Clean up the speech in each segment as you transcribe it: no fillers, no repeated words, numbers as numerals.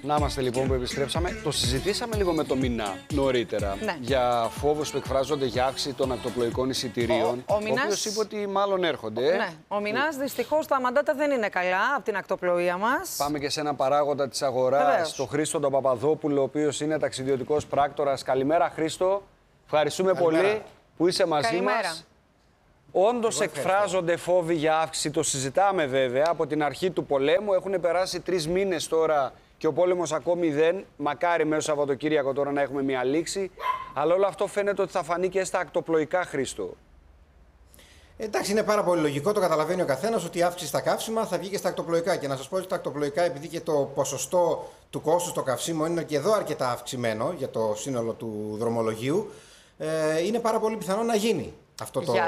Να είμαστε λοιπόν που επιστρέψαμε. Το συζητήσαμε λίγο με το Μινά νωρίτερα. Ναι. Για φόβους που εκφράζονται για αύξηση των ακτοπλοϊκών εισιτηρίων. Ο οποίος είπε ότι μάλλον έρχονται. Ναι. Ο Μινάς δυστυχώς τα μαντάτα δεν είναι καλά από την ακτοπλοεία μας. Πάμε και σε ένα παράγοντα της αγοράς, τον Χρήστο τον Παπαδόπουλο, ο οποίος είναι ταξιδιωτικός πράκτορας. Καλημέρα, Χρήστο. Ευχαριστούμε πολύ που είσαι μαζί μας. Όντως εκφράζονται φόβοι για αύξηση, το συζητάμε βέβαια από την αρχή του πολέμου. Έχουν περάσει 3 μήνες τώρα και ο πόλεμος ακόμη δεν. Μακάρι μέσα στο Σαββατοκύριακο τώρα να έχουμε μια λήξη. Αλλά όλο αυτό φαίνεται ότι θα φανεί και στα ακτοπλοϊκά, Χρήστο. Εντάξει, είναι πάρα πολύ λογικό, το καταλαβαίνει ο καθένας ότι η αύξηση στα καύσιμα θα βγει και στα ακτοπλοϊκά. Και να σας πω ότι τα ακτοπλοϊκά, επειδή και το ποσοστό του κόστου στο καυσίμο είναι και εδώ αρκετά αυξημένο για το σύνολο του δρομολογίου, είναι πάρα πολύ πιθανό να γίνει αυτό το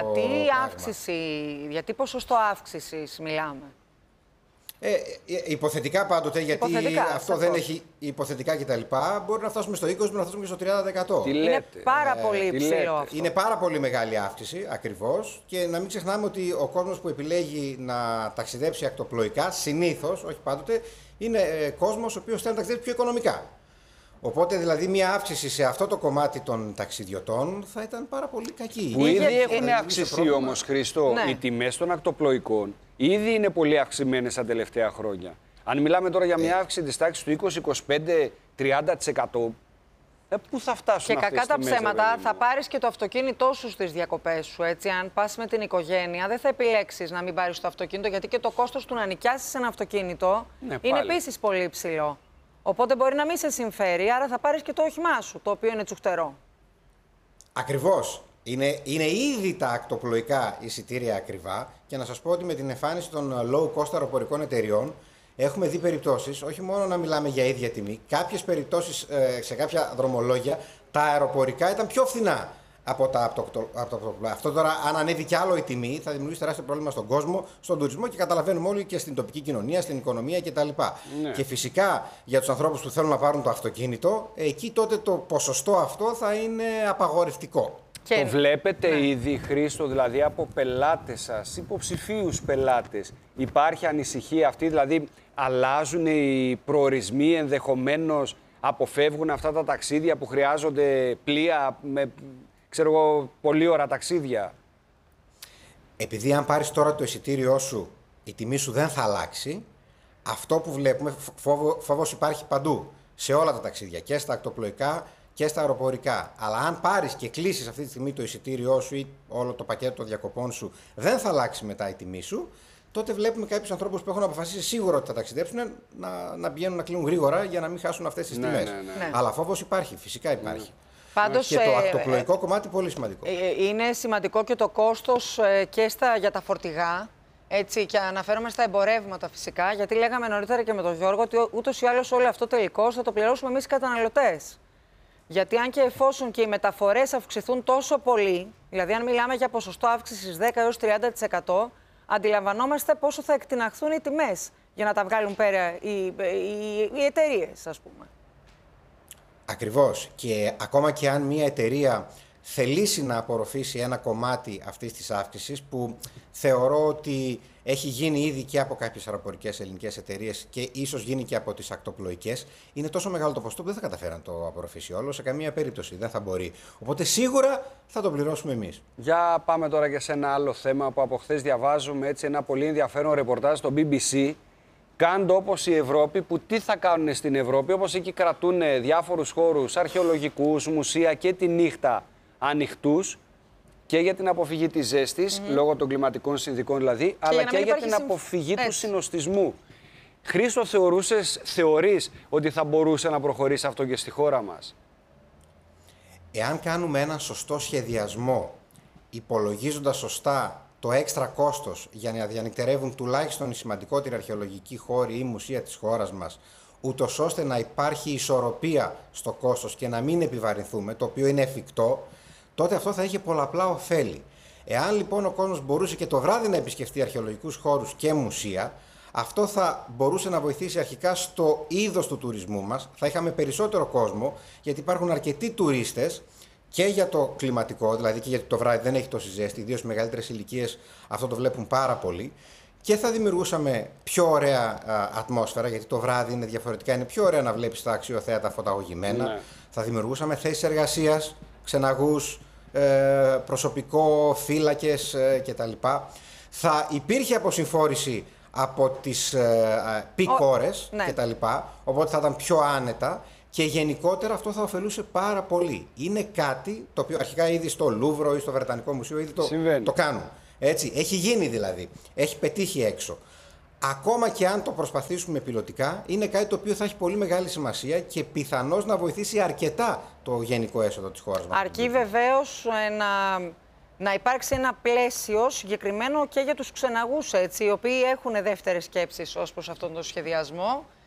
γιατί ποσοστό αύξησης μιλάμε? Υποθετικά πάντοτε, γιατί υποθετικά, αυτό δεν έχει υποθετικά κτλ. Μπορεί να φτάσουμε στο 20, μπορεί να φτάσουμε και στο 30%. Είναι πάρα πολύ υψηλό αυτό. Είναι πάρα πολύ μεγάλη αύξηση, ακριβώς. Και να μην ξεχνάμε ότι ο κόσμος που επιλέγει να ταξιδέψει ακτοπλοϊκά, συνήθως, όχι πάντοτε, είναι κόσμος ο οποίος θέλει να ταξιδέψει πιο οικονομικά. Οπότε δηλαδή μια αύξηση σε αυτό το κομμάτι των ταξιδιωτών θα ήταν πάρα πολύ κακή. Που ήδη έχουν αυξηθεί όμως, Χρήστο, οι τιμές των ακτοπλοϊκών. Ήδη είναι πολύ αυξημένες τα τελευταία χρόνια. Αν μιλάμε τώρα για μια αύξηση της τάξης του 20-25-30%, πού θα φτάσουν και αυτές κακά τα τιμές, ψέματα, θα πάρεις και το αυτοκίνητό σου στις διακοπές σου. Έτσι. Αν πας με την οικογένεια, δεν θα επιλέξεις να μην πάρεις το αυτοκίνητο, γιατί και το κόστος του να νοικιάσεις ένα αυτοκίνητο είναι επίσης πολύ υψηλό. Οπότε μπορεί να μην σε συμφέρει, άρα θα πάρεις και το όχημά σου, το οποίο είναι τσουχτερό. Ακριβώς. Είναι ήδη τα ακτοπλοϊκά εισιτήρια ακριβά και να σας πω ότι με την εμφάνιση των low cost αεροπορικών εταιριών έχουμε δει περιπτώσεις, όχι μόνο να μιλάμε για ίδια τιμή, κάποιες περιπτώσεις σε κάποια δρομολόγια τα αεροπορικά ήταν πιο φθηνά από τα ακτοπλοϊκά. Αυτό τώρα, αν ανέβει κι άλλο η τιμή, θα δημιουργήσει τεράστιο πρόβλημα στον κόσμο, στον τουρισμό και καταλαβαίνουμε όλοι και στην τοπική κοινωνία, στην οικονομία κτλ. Ναι. Και φυσικά για τους ανθρώπους που θέλουν να πάρουν το αυτοκίνητο, εκεί τότε το ποσοστό αυτό θα είναι απαγορευτικό. Το βλέπετε ήδη, Χρήστο, δηλαδή από πελάτες σας, υποψηφίους πελάτες. Υπάρχει ανησυχία αυτή, δηλαδή αλλάζουν οι προορισμοί, ενδεχομένως αποφεύγουν αυτά τα ταξίδια που χρειάζονται πλοία με, ξέρω εγώ, πολλή ώρα ταξίδια. Επειδή αν πάρεις τώρα το εισιτήριό σου, η τιμή σου δεν θα αλλάξει, αυτό που βλέπουμε, φόβος υπάρχει παντού, σε όλα τα ταξίδια, και στα ακτοπλοϊκά και στα αεροπορικά. Αλλά αν πάρεις και κλείσεις αυτή τη στιγμή το εισιτήριό σου ή όλο το πακέτο των διακοπών σου, δεν θα αλλάξει μετά η τιμή σου, τότε βλέπουμε κάποιους ανθρώπους που έχουν αποφασίσει σίγουρα ότι θα ταξιδέψουν να πηγαίνουν να κλείνουν γρήγορα για να μην χάσουν αυτές τις τιμές. Ναι. Αλλά φόβος υπάρχει, φυσικά υπάρχει. Πάντως, και το ακτοπλοϊκό κομμάτι πολύ σημαντικό. Είναι σημαντικό και το κόστος και για τα φορτηγά. Έτσι, και αναφέρομαι στα εμπορεύματα φυσικά, γιατί λέγαμε νωρίτερα και με τον Γιώργο ότι ούτως ή άλλως όλο αυτό τελικώς θα το πληρώσουμε εμείς οι καταναλωτές. Γιατί αν και εφόσον και οι μεταφορές αυξηθούν τόσο πολύ, δηλαδή αν μιλάμε για ποσοστό αύξησης 10 έως 30%, αντιλαμβανόμαστε πόσο θα εκτιναχθούν οι τιμές για να τα βγάλουν πέρα οι εταιρείες, ας πούμε. Ακριβώς. Και ακόμα και αν μια εταιρεία θελήσει να απορροφήσει ένα κομμάτι αυτής της αύξησης, που θεωρώ ότι έχει γίνει ήδη και από κάποιες αεροπορικές ελληνικές εταιρείες και ίσως γίνει και από τις ακτοπλοϊκές, είναι τόσο μεγάλο το ποσοστό που δεν θα καταφέρει να το απορροφήσει όλο, σε καμία περίπτωση δεν θα μπορεί. Οπότε σίγουρα θα το πληρώσουμε εμείς. Για πάμε τώρα και σε ένα άλλο θέμα που από χθες διαβάζουμε, έτσι, ένα πολύ ενδιαφέρον ρεπορτάζ στο BBC. Κάντε όπως η Ευρώπη, που τι θα κάνουν στην Ευρώπη, όπως εκεί κρατούν διάφορους χώρους αρχαιολογικούς, μουσεία και τη νύχτα ανοιχτούς, και για την αποφυγή της ζέστης, λόγω των κλιματικών συνθηκών δηλαδή, αλλά και για την αποφυγή του συνοστισμού. Χρήστο, θεωρείς ότι θα μπορούσε να προχωρήσει αυτό και στη χώρα μας? Εάν κάνουμε ένα σωστό σχεδιασμό, υπολογίζοντας σωστά το έξτρα κόστος για να διανυκτερεύουν τουλάχιστον οι σημαντικότεροι αρχαιολογικοί χώροι ή μουσεία της χώρας μας, ούτως ώστε να υπάρχει ισορροπία στο κόστος και να μην επιβαρυνθούμε, το οποίο είναι εφικτό, τότε αυτό θα είχε πολλαπλά ωφέλη. Εάν λοιπόν ο κόσμος μπορούσε και το βράδυ να επισκεφτεί αρχαιολογικούς χώρους και μουσεία, αυτό θα μπορούσε να βοηθήσει αρχικά στο είδος του τουρισμού μας. Θα είχαμε περισσότερο κόσμο, γιατί υπάρχουν αρκετοί τουρίστες και για το κλιματικό, δηλαδή και γιατί το βράδυ δεν έχει τόση ζέστη, ιδίως οι μεγαλύτερες ηλικίες αυτό το βλέπουν πάρα πολύ. και θα δημιουργούσαμε πιο ωραία ατμόσφαιρα, γιατί το βράδυ είναι διαφορετικά, είναι πιο ωραία να βλέπεις τα αξιοθέατα φωταγωγημένα. Ναι. Θα δημιουργούσαμε θέσεις εργασίας, ξεναγούς, προσωπικό, φύλακες κτλ. Θα υπήρχε αποσυμφόρηση από τις πικ ώρες ναι. κτλ. Οπότε θα ήταν πιο άνετα και γενικότερα αυτό θα ωφελούσε πάρα πολύ. Είναι κάτι το οποίο αρχικά ήδη στο Λούβρο ή στο Βρετανικό Μουσείο ήδη το κάνουν. Έτσι, έχει γίνει δηλαδή, έχει πετύχει έξω. Ακόμα και αν το προσπαθήσουμε πιλωτικά, είναι κάτι το οποίο θα έχει πολύ μεγάλη σημασία και πιθανώς να βοηθήσει αρκετά το γενικό έσοδο της χώρας μας. Αρκεί βεβαίως να υπάρξει ένα πλαίσιο συγκεκριμένο και για τους ξεναγούς, έτσι, οι οποίοι έχουν δεύτερες σκέψεις ως προς αυτόν τον σχεδιασμό.